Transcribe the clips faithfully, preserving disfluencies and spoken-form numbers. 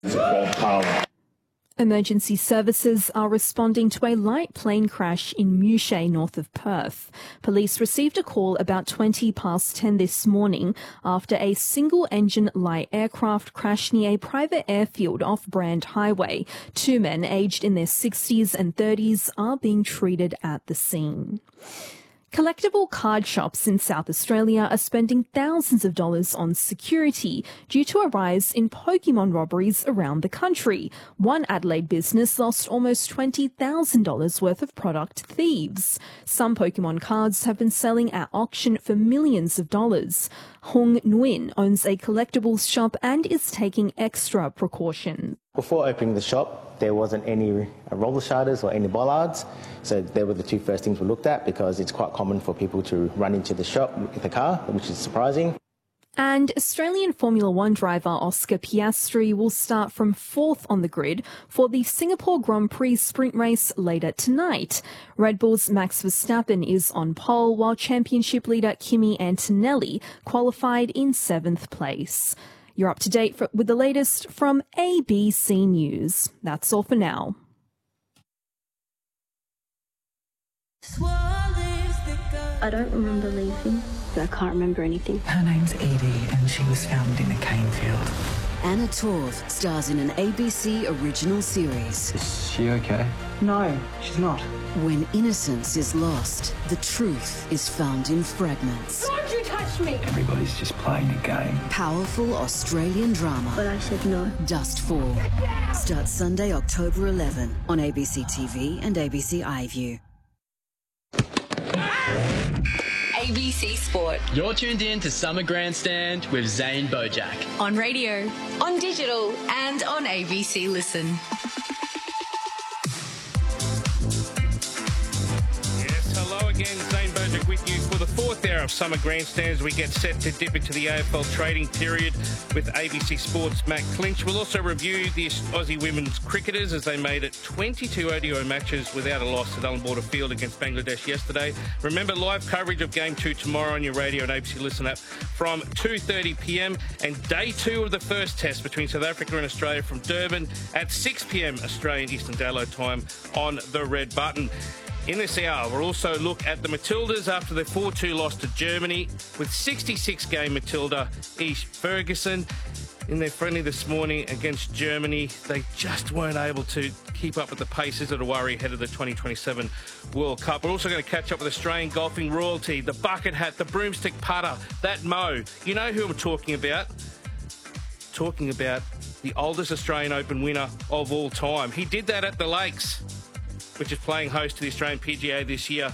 Emergency services are responding to a light plane crash in Mouchet, north of Perth. Police received a call about twenty past ten this morning after a single-engine light aircraft crashed near a private airfield off Brand Highway. Two men aged in their sixties and thirties are being treated at the scene. Collectible card shops in South Australia are spending thousands of dollars on security due to a rise in Pokemon robberies around the country. One Adelaide business lost almost twenty thousand dollars worth of product to thieves. Some Pokemon cards have been selling at auction for millions of dollars. Hong Nguyen owns a collectibles shop and is taking extra precautions. Before opening the shop, there wasn't any roller shutters or any bollards, so they were the two first things we looked at because it's quite common for people to run into the shop with a car, which is surprising. And Australian Formula One driver Oscar Piastri will start from fourth on the grid for the Singapore Grand Prix sprint race later tonight. Red Bull's Max Verstappen is on pole, while championship leader Kimi Antonelli qualified in seventh place. You're up to date for, with the latest from A B C News. That's all for now. I don't remember leaving. I can't remember anything. Her name's Edie and she was found in a cane field. Anna Torv stars in an A B C original series. Is she okay? No, she's not. When innocence is lost, the truth is found in fragments. Don't you touch me! Everybody's just playing a game. Powerful Australian drama. But I said no. Dustfall. Starts Sunday, October eleventh on A B C T V and A B C iView. A B C Sport. You're tuned in to Summer Grandstand with Zane Bojack. On radio, on digital, and on A B C Listen. Yes, hello again, Zane Bojack with you for the fourth hour of Summer Grandstands. We get set to dip into the A F L trading period with A B C Sports' Matt Clinch. We'll also review the Aussie women's cricketers as they made it twenty-two O D I matches without a loss at Ellenborder Field against Bangladesh yesterday. Remember, live coverage of Game two tomorrow on your radio and A B C Listen app from two thirty p m and day two of the first test between South Africa and Australia from Durban at six p m Australian Eastern Daylight Time on the Red Button. In this hour, we'll also look at the Matildas after their four two loss to Germany with sixty-six game Matilda East Ferguson. In their friendly this morning against Germany, they just weren't able to keep up with the pace. Is it a worry ahead of the twenty twenty-seven World Cup? We're also going to catch up with Australian golfing royalty, the bucket hat, the broomstick putter, that Mo. You know who I'm talking about? Talking about the oldest Australian Open winner of all time. He did that at the Lakes, which is playing host to the Australian P G A this year.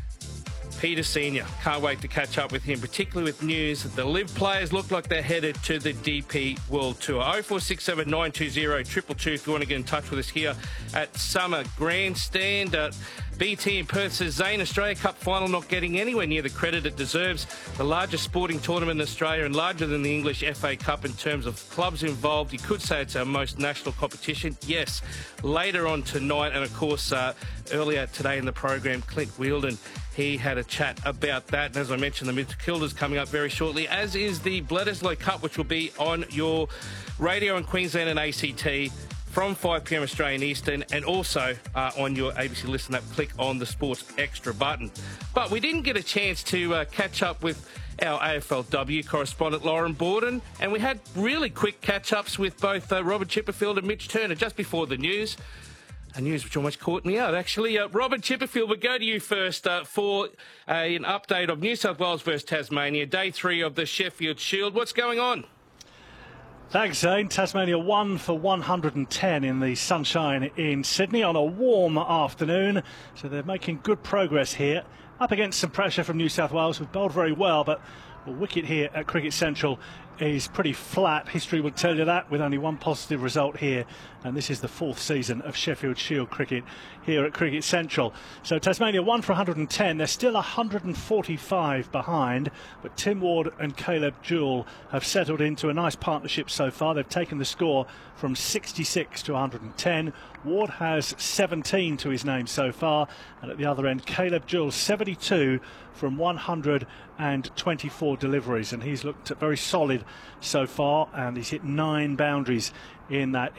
Peter Senior Can't wait to catch up with him, particularly with news that the Live players look like they're headed to the D P World Tour. oh four six seven nine two zero two two two if you want to get in touch with us here at Summer Grandstand. Uh, B T in Perth says Zane, Australia Cup final not getting anywhere near the credit it deserves. The largest sporting tournament in Australia and larger than the English F A Cup in terms of clubs involved. You could say it's our most national competition. Yes, later on tonight, and of course uh, earlier today in the program, Clint Wheeldon, he had a chat about that. And as I mentioned, the Matildas coming up very shortly, as is the Bledisloe Cup, which will be on your radio in Queensland and A C T from five p m Australian Eastern, and also uh, on your A B C Listen app. Click on the Sports Extra button. But we didn't get a chance to uh, catch up with our A F L W correspondent Lauren Borden, and we had really quick catch-ups with both uh, Robert Chipperfield and Mitch Turner just before the news. A news which almost caught me out, actually. Uh, Robert Chipperfield, we'll go to you first uh, for uh, an update of New South Wales versus Tasmania, day three of the Sheffield Shield. What's going on? Thanks, Zane. Tasmania won for one hundred and ten in the sunshine in Sydney on a warm afternoon. So they're making good progress here. Up against some pressure from New South Wales, who've bowled very well, but the wicket here at Cricket Central is pretty flat. History will tell you that, with only one positive result here. And this is the fourth season of Sheffield Shield cricket here at Cricket Central. So Tasmania won for one hundred and ten. They're still one hundred and forty-five behind. But Tim Ward and Caleb Jewell have settled into a nice partnership so far. They've taken the score from sixty-six to one hundred and ten. Ward has seventeen to his name so far. And at the other end, Caleb Jewell, seventy-two from one hundred and twenty-four deliveries. And he's looked very solid so far, and he's hit nine boundaries in that